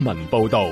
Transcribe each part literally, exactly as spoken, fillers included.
文報道。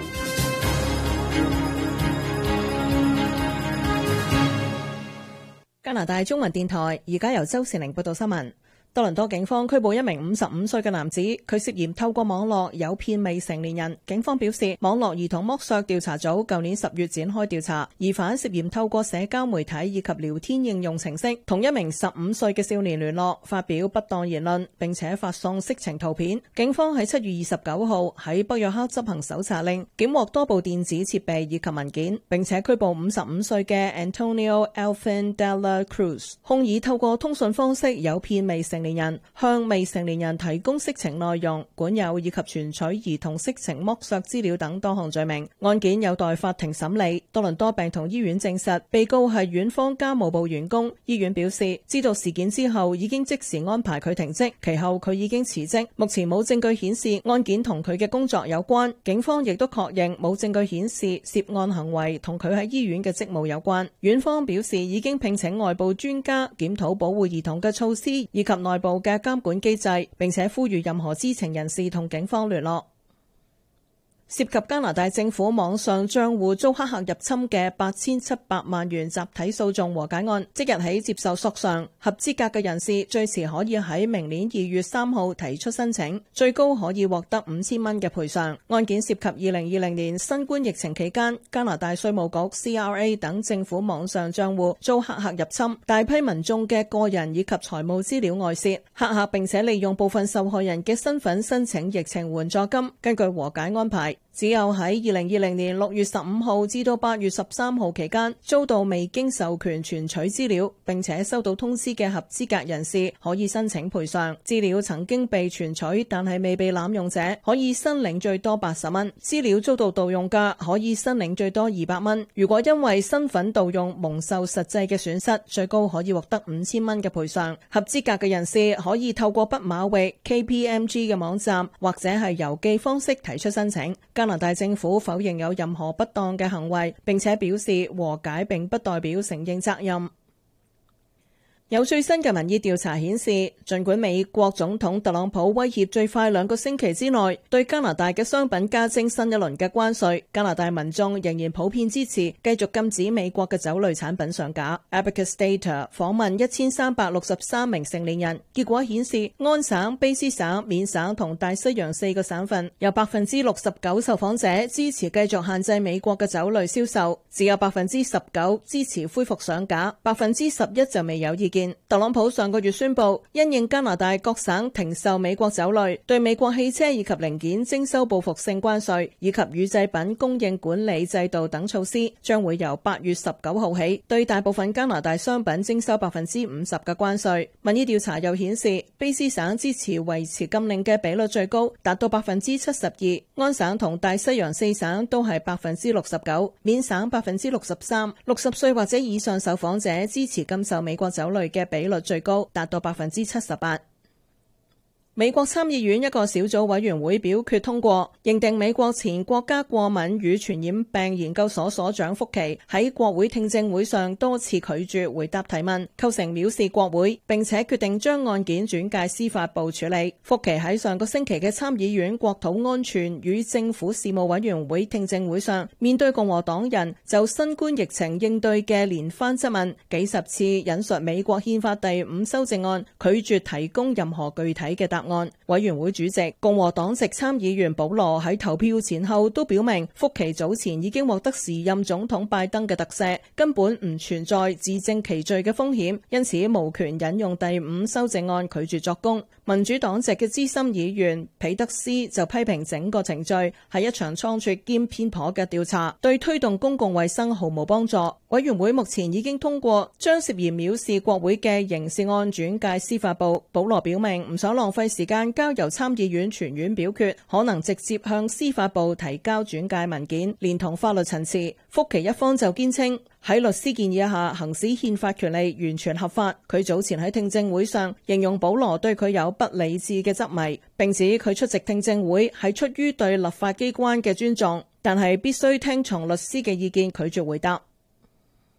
加拿大中文電台而家由周善玲報道新聞。多倫多警方拘捕一名五十五歲嘅男子，佢涉嫌透過網絡誘騙未成年人。警方表示，網絡兒童剝削調查組舊年十月展開調查，疑犯涉嫌透過社交媒體以及聊天應用程式同一名十五歲嘅少年聯絡，發表不當言論，並且發送色情圖片。警方喺七月二十九號喺北約克執行搜查令，檢獲多部電子設備以及文件，並且拘捕五十五歲嘅 Antonio Alvin Dela Cruz， 控以透過通訊方式誘騙未成年人，向未成年人提供色情內容、管有以及存取兒童色情剝削資料等多項罪名。案件有待法庭審理。多倫多病童醫院證實，被告係院方家務部員工。醫院表示，知道事件之後已經即時安排佢停職，其後佢已經辭職。目前冇證據顯示案件同佢嘅工作有關。警方亦都確認冇證據顯示涉案行為同佢喺醫院嘅職務有關。院方表示已經聘請外部專家檢討保護兒童嘅措施以及內部嘅監管機制，並且呼籲任何知情人士同警方聯絡。涉及加拿大政府網上賬戶遭黑客入侵嘅八千七百萬元集體訴訟和解案，即日起接受索償。合資格嘅人士最遲可以喺明年二月三號提出申請，最高可以獲得五千蚊嘅賠償。案件涉及二零二零年新冠疫情期間，加拿大稅務局 C R A 等政府網上賬戶遭黑客入侵，大批民眾嘅個人以及財務資料外泄。黑客並且利用部分受害人嘅身份申請疫情援助金。根據和解安排，只有喺二零二零年六月十五號至到八月十三號期間遭到未經授權存取資料並且收到通知嘅合資格人士可以申請賠償。資料曾經被存取但係未被濫用者可以申領最多八十蚊，資料遭到盜用嘅可以申領最多二百蚊。如果因為身份盜用蒙受實際嘅損失，最高可以獲得五千蚊嘅賠償。合資格嘅人士可以透過北馬域 K P M G 嘅網站或者係郵寄方式提出申請。加拿大政府否認有任何不當嘅行為，並且表示和解並不代表承認責任。有最新嘅民意調查顯示，儘管美國總統特朗普威脅最快兩個星期之內對加拿大嘅商品加徵新一輪嘅關稅，加拿大民眾仍然普遍支持繼續禁止美國嘅酒類產品上架。Abacus Data 訪問一千三百六十三名成年人，結果顯示安省、卑斯省、緬省同大西洋四個省份有百分之六十九受訪者支持繼續限制美國嘅酒類銷售，只有百分之十九支持恢復上架，百分之十一就未有意見。特朗普上個月宣布，因應加拿大各省停售美國酒類，對美國汽車以及零件徵收報復性關稅，以及乳製品供應管理制度等措施，將會由八月十九號起對大部分加拿大商品徵收百分之五十嘅關稅。民意調查又顯示，卑斯省支持維持禁令嘅比率最高，達到百分之七十二；安省同大西洋四省都係百分之六十九，緬省百分之六十三。六十歲或者以上受訪者支持禁售美國酒類嘅比率最高，達到百分之七十八。美國參議院一個小組委員會表決通過，認定美國前國家過敏與傳染病研究所所長福奇喺國會聽證會上多次拒絕回答提問，構成藐視國會，並且決定將案件轉介司法部處理。福奇喺上個星期嘅參議院國土安全與政府事務委員會聽證會上，面對共和黨人就新冠疫情應對嘅連番質問，幾十次引述美國憲法第五修正案，拒絕提供任何具體嘅答案。案委員會主席共和黨籍參議員保羅喺投票前後都表明，福奇早前已經獲得時任總統拜登嘅特赦，根本唔存在自證其罪嘅風險，因此無權引用第五修正案拒絕作供。民主黨籍嘅資深議員彼得斯就批評整個程序係一場倉促兼偏頗嘅調查，對推動公共衛生毫無幫助。委員會目前已經通過將涉嫌藐視國會嘅刑事案轉介司法部。保羅表明唔想浪費時間交由參議院全院表決，可能直接向司法部提交轉介文件，連同法律陳詞。福奇一方就堅稱喺律師建議下行使憲法權利完全合法。佢早前喺聽證會上形容保羅對佢有不理智嘅執迷，並指佢出席聽證會係出於對立法機關嘅尊重，但係必須聽從律師嘅意見，拒絕回答。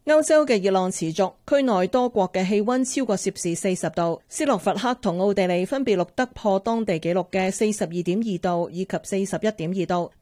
歐洲嘅熱浪持續，區內多國嘅氣溫超過攝氏四十度，斯洛伐克同奧地利分別錄得破當地紀錄嘅四十二點二度以及四十一點二度。